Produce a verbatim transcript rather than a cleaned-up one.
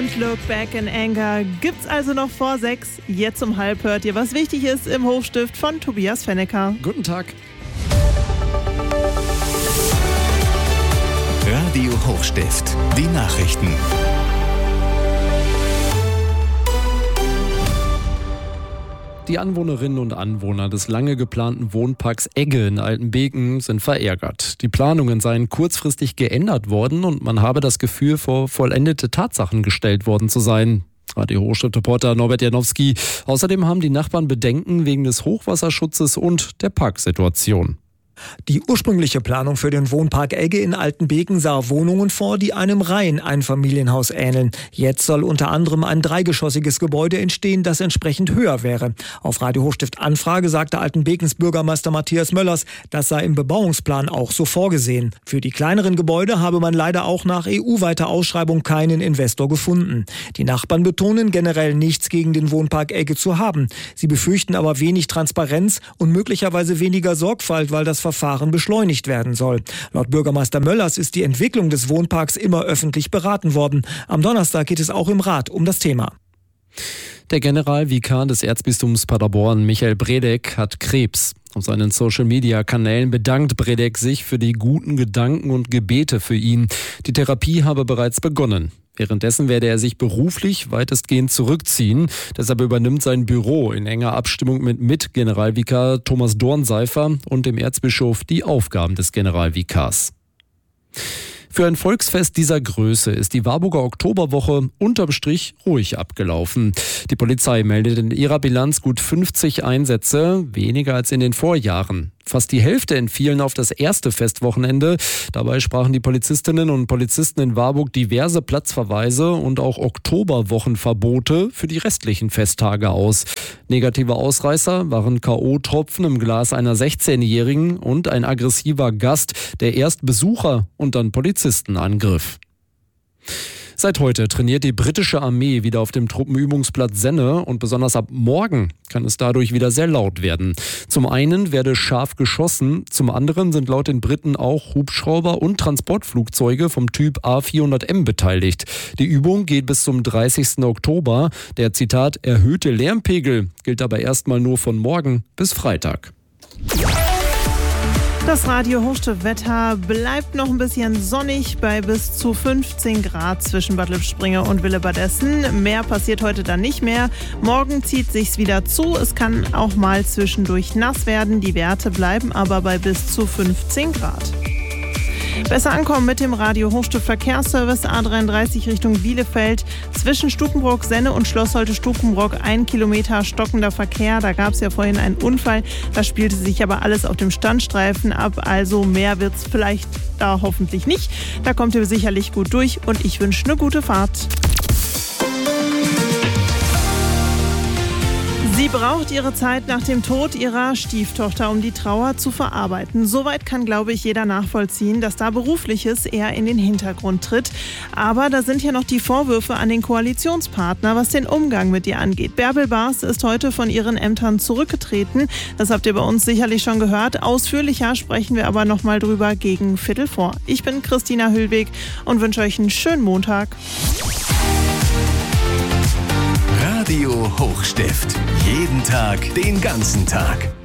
Don't Look Back in Anger gibt's also noch vor sechs. Jetzt um halb hört ihr, was wichtig ist im Hochstift von Tobias Fennecker. Guten Tag. Radio Hochstift, die Nachrichten. Die Anwohnerinnen und Anwohner des lange geplanten Wohnparks Egge in Altenbeken sind verärgert. Die Planungen seien kurzfristig geändert worden und man habe das Gefühl, vor vollendete Tatsachen gestellt worden zu sein. Radio Hochstift-Reporter Norbert Janowski. Außerdem haben die Nachbarn Bedenken wegen des Hochwasserschutzes und der Parksituation. Die ursprüngliche Planung für den Wohnpark Egge in Altenbeken sah Wohnungen vor, die einem Reiheneinfamilienhaus ähneln. Jetzt soll unter anderem ein dreigeschossiges Gebäude entstehen, das entsprechend höher wäre. Auf Radio Hochstift Anfrage sagte Altenbekens Bürgermeister Matthias Möllers, das sei im Bebauungsplan auch so vorgesehen. Für die kleineren Gebäude habe man leider auch nach E U-weiter Ausschreibung keinen Investor gefunden. Die Nachbarn betonen generell nichts gegen den Wohnpark Egge zu haben. Sie befürchten aber wenig Transparenz und möglicherweise weniger Sorgfalt, weil das Verfahren beschleunigt werden soll. Laut Bürgermeister Möllers ist die Entwicklung des Wohnparks immer öffentlich beraten worden. Am Donnerstag geht es auch im Rat um das Thema. Der Generalvikar des Erzbistums Paderborn, Michael Bredek, hat Krebs. Auf seinen Social-Media-Kanälen bedankt Bredek sich für die guten Gedanken und Gebete für ihn. Die Therapie habe bereits begonnen. Währenddessen werde er sich beruflich weitestgehend zurückziehen. Deshalb übernimmt sein Büro in enger Abstimmung mit Mit-Generalvikar Thomas Dornseifer und dem Erzbischof die Aufgaben des Generalvikars. Für ein Volksfest dieser Größe ist die Warburger Oktoberwoche unterm Strich ruhig abgelaufen. Die Polizei meldet in ihrer Bilanz gut fünfzig Einsätze, weniger als in den Vorjahren. Fast die Hälfte entfielen auf das erste Festwochenende. Dabei sprachen die Polizistinnen und Polizisten in Warburg diverse Platzverweise und auch Oktoberwochenverbote für die restlichen Festtage aus. Negative Ausreißer waren K O-Tropfen im Glas einer sechzehnjährigen und ein aggressiver Gast, der erst Besucher und dann Polizisten angriff. Seit heute trainiert die britische Armee wieder auf dem Truppenübungsplatz Senne und besonders ab morgen kann es dadurch wieder sehr laut werden. Zum einen werde scharf geschossen, zum anderen sind laut den Briten auch Hubschrauber und Transportflugzeuge vom Typ A vierhundert M beteiligt. Die Übung geht bis zum dreißigsten Oktober. Der, Zitat, erhöhte Lärmpegel gilt aber erstmal nur von morgen bis Freitag. Das Radio Hochstift-Wetter bleibt noch ein bisschen sonnig bei bis zu fünfzehn Grad zwischen Bad Lippspringe und Willebadessen. Mehr passiert heute dann nicht mehr. Morgen zieht sich's wieder zu. Es kann auch mal zwischendurch nass werden. Die Werte bleiben aber bei bis zu fünfzehn Grad. Besser ankommen mit dem Radio Hochstift Verkehrsservice A dreiunddreißig Richtung Bielefeld. Zwischen Stukenbrock, Senne und Schloss Holte-Stukenbrock ein Kilometer stockender Verkehr. Da gab es ja vorhin einen Unfall. Das spielte sich aber alles auf dem Standstreifen ab. Also mehr wird es vielleicht da hoffentlich nicht. Da kommt ihr sicherlich gut durch und ich wünsche eine gute Fahrt. Sie braucht ihre Zeit nach dem Tod ihrer Stieftochter, um die Trauer zu verarbeiten. Soweit kann, glaube ich, jeder nachvollziehen, dass da Berufliches eher in den Hintergrund tritt. Aber da sind ja noch die Vorwürfe an den Koalitionspartner, was den Umgang mit ihr angeht. Bärbel Baas ist heute von ihren Ämtern zurückgetreten. Das habt ihr bei uns sicherlich schon gehört. Ausführlicher sprechen wir aber noch mal drüber gegen Viertel vor. Ich bin Christina Hüllweg und wünsche euch einen schönen Montag. Radio Hochstift. Jeden Tag, den ganzen Tag.